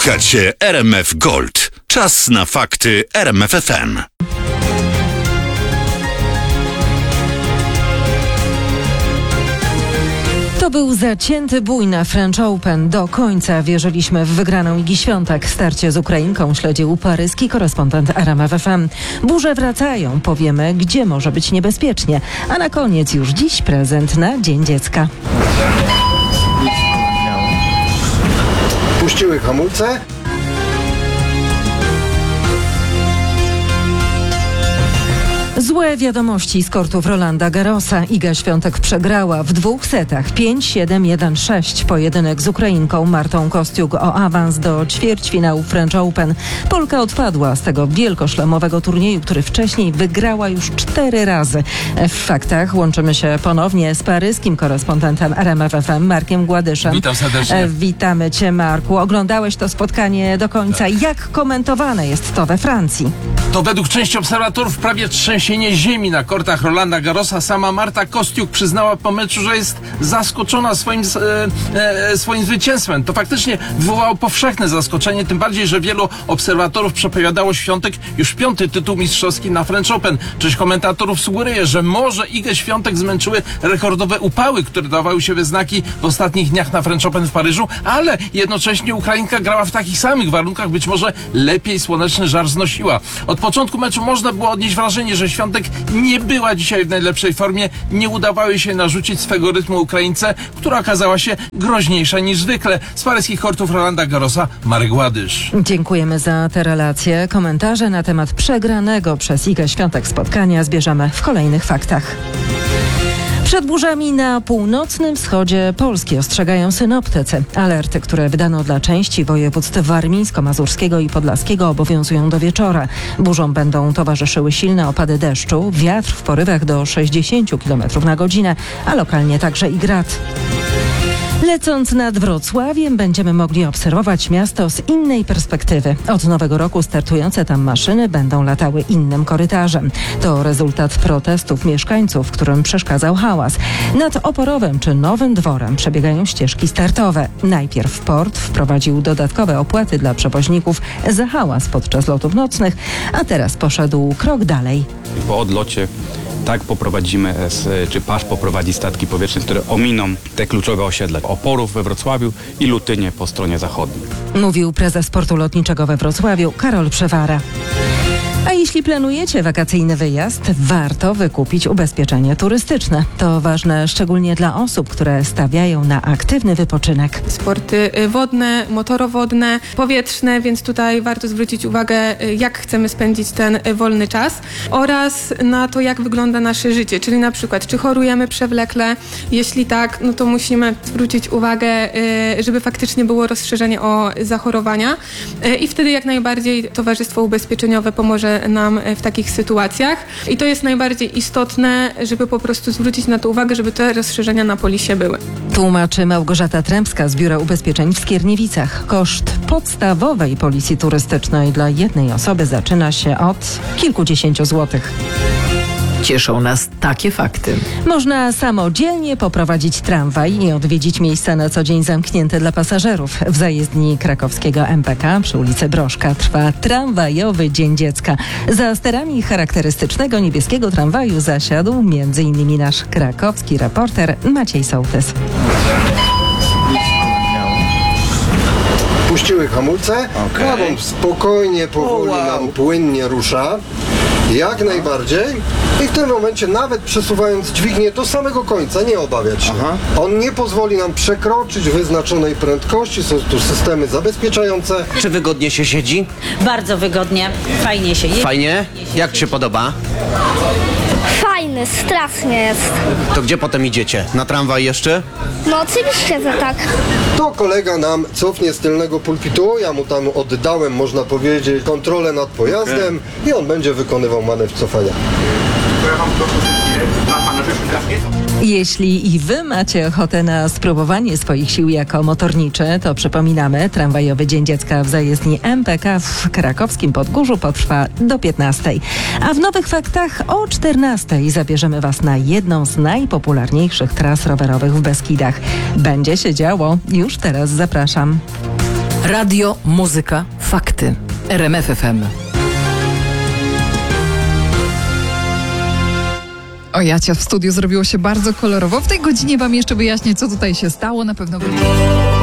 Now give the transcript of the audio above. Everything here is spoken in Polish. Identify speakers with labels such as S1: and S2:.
S1: Słuchacie RMF Gold. Czas na fakty RMF FM.
S2: To był zacięty bój na French Open. Do końca wierzyliśmy w wygraną Igi Świątek. Starcie z Ukrainką śledził paryski korespondent RMF FM. Burze wracają, powiemy, gdzie może być niebezpiecznie. A na koniec już dziś prezent na Dzień Dziecka.
S3: Puściły hamulce.
S2: Złe wiadomości z kortów Rolanda Garrosa. Iga Świątek przegrała w 2 setach 5-7-1-6. Pojedynek z Ukrainką Martą Kostiuk o awans do ćwierćfinału French Open. Polka odpadła z tego wielkoszlemowego turnieju, który wcześniej wygrała już 4 razy. W faktach łączymy się ponownie z paryskim korespondentem RMF FM Markiem Gładyszem.
S4: Witam serdecznie.
S2: Witamy Cię, Marku. Oglądałeś to spotkanie do końca. Jak komentowane jest to we Francji?
S4: To według części obserwatorów prawie trzęsienie ziemi na kortach Rolanda Garrosa. Sama Marta Kostiuk przyznała po meczu, że jest zaskoczona swoim zwycięstwem. To faktycznie wywołało powszechne zaskoczenie, tym bardziej, że wielu obserwatorów przepowiadało Świątek już 5. tytuł mistrzowski na French Open. Część komentatorów sugeruje, że może Igę Świątek zmęczyły rekordowe upały, które dawały się we znaki w ostatnich dniach na French Open w Paryżu, ale jednocześnie Ukrainka grała w takich samych warunkach, być może lepiej słoneczny żar znosiła. Od początku meczu można było odnieść wrażenie, że Świątek nie była dzisiaj w najlepszej formie, nie udawało się narzucić swego rytmu Ukraińce, która okazała się groźniejsza niż zwykle. Z paryskich kortów Rolanda Garrosa Marek Gładysz.
S2: Dziękujemy za te relacje. Komentarze na temat przegranego przez Igę Świątek spotkania zbierzemy w kolejnych faktach. Przed burzami na północnym wschodzie Polski ostrzegają synoptycy. Alerty, które wydano dla części województw warmińsko-mazurskiego i podlaskiego, obowiązują do wieczora. Burzom będą towarzyszyły silne opady deszczu, wiatr w porywach do 60 km na godzinę, a lokalnie także i grad. Lecąc nad Wrocławiem będziemy mogli obserwować miasto z innej perspektywy. Od nowego roku startujące tam maszyny będą latały innym korytarzem. To rezultat protestów mieszkańców, którym przeszkadzał hałas. Nad Oporowem czy Nowym Dworem przebiegają ścieżki startowe. Najpierw port wprowadził dodatkowe opłaty dla przewoźników za hałas podczas lotów nocnych, a teraz poszedł krok dalej.
S5: Po odlocie tak poprowadzimy, czy PASZ poprowadzi statki powietrzne, które ominą te kluczowe osiedla Oporów we Wrocławiu i Lutynie po stronie zachodniej.
S2: Mówił prezes Portu Lotniczego we Wrocławiu Karol Przewara. A jeśli planujecie wakacyjny wyjazd, warto wykupić ubezpieczenie turystyczne. To ważne szczególnie dla osób, które stawiają na aktywny wypoczynek.
S6: Sporty wodne, motorowodne, powietrzne, więc tutaj warto zwrócić uwagę, jak chcemy spędzić ten wolny czas oraz na to, jak wygląda nasze życie, czyli na przykład, czy chorujemy przewlekle. Jeśli tak, no to musimy zwrócić uwagę, żeby faktycznie było rozszerzenie o zachorowania i wtedy jak najbardziej Towarzystwo Ubezpieczeniowe pomoże nam w takich sytuacjach. I to jest najbardziej istotne, żeby po prostu zwrócić na to uwagę, żeby te rozszerzenia na polisie były. Tłumaczy
S2: Małgorzata Trębska z Biura Ubezpieczeń w Skierniewicach. Koszt podstawowej polisy turystycznej dla jednej osoby zaczyna się od kilkudziesięciu złotych.
S7: Cieszą nas takie fakty.
S2: Można samodzielnie poprowadzić tramwaj i odwiedzić miejsca na co dzień zamknięte dla pasażerów. W zajezdni krakowskiego MPK przy ulicy Broszka trwa tramwajowy Dzień Dziecka. Za sterami charakterystycznego niebieskiego tramwaju zasiadł m.in. nasz krakowski reporter Maciej Sołtys.
S3: Puściły hamulce. Krawą spokojnie, powoli nam płynnie rusza. Jak najbardziej. I w tym momencie nawet przesuwając dźwignię do samego końca, nie obawiać się. On nie pozwoli nam przekroczyć wyznaczonej prędkości. Są tu systemy zabezpieczające.
S8: Czy wygodnie się siedzi?
S9: Bardzo wygodnie, fajnie się jedzie.
S8: Fajnie? Jak ci się podoba?
S10: Fajny, strasznie jest.
S8: To gdzie potem idziecie? Na tramwaj jeszcze?
S10: No oczywiście, że tak.
S3: To kolega nam cofnie z tylnego pulpitu. Ja mu tam oddałem, można powiedzieć, kontrolę nad pojazdem i on będzie wykonywał manewr cofania.
S2: Jeśli i wy macie ochotę na spróbowanie swoich sił jako motorniczy, to przypominamy, tramwajowy Dzień Dziecka w zajezdni MPK w krakowskim Podgórzu potrwa do 15. A w Nowych Faktach o 14 zabierzemy was na jedną z najpopularniejszych tras rowerowych w Beskidach. Będzie się działo. Już teraz zapraszam.
S7: Radio, muzyka, fakty. RMF FM.
S11: O Jacia, w studiu zrobiło się bardzo kolorowo. W tej godzinie wam jeszcze wyjaśnię, co tutaj się stało. Na pewno